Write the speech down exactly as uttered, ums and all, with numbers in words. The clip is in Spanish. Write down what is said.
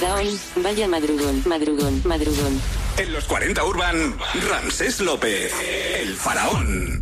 faraón, vaya madrugón, madrugón, madrugón. En los cuarenta Urban, Ramsés López, el faraón.